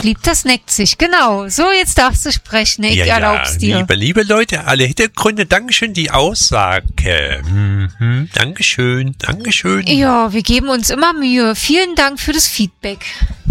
liebt, das neckt sich. Genau. So, jetzt darfst du sprechen. Ich erlaub's dir. Liebe Leute, alle Hintergründe, Dankeschön, die Aussage. Dankeschön. Ja, wir geben uns immer Mühe. Vielen Dank für das Feedback.